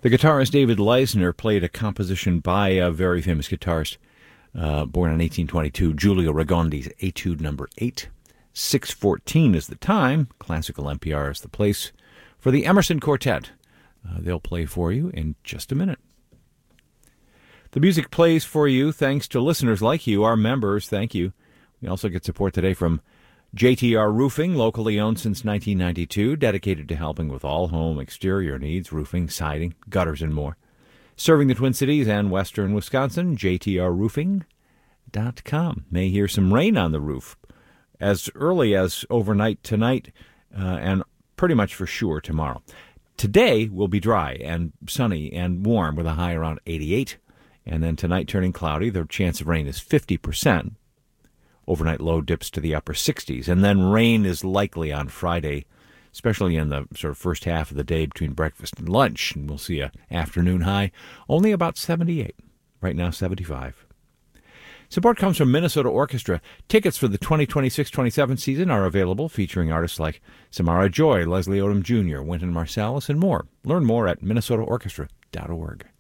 The guitarist David Leisner played a composition by a very famous guitarist, born in 1822, Giulio Ragondi's Etude Number 8. 6:14 is the time. Classical NPR is the place for the Emerson Quartet. They'll play for you in just a minute. The music plays for you thanks to listeners like you, our members. Thank you. We also get support today from JTR Roofing, locally owned since 1992, dedicated to helping with all home exterior needs, roofing, siding, gutters, and more. Serving the Twin Cities and western Wisconsin, jtrroofing.com. May hear some rain on the roof as early as overnight tonight and pretty much for sure tomorrow. Today will be dry and sunny and warm with a high around 88. And then tonight turning cloudy. The chance of rain is 50%. Overnight low dips to the upper 60s. And then rain is likely on Friday, especially in the sort of first half of the day between breakfast and lunch. And we'll see an afternoon high only about 78. Right now 75. Support comes from Minnesota Orchestra. Tickets for the 2026-27 season are available, featuring artists like Samara Joy, Leslie Odom Jr., Wynton Marsalis, and more. Learn more at minnesotaorchestra.org.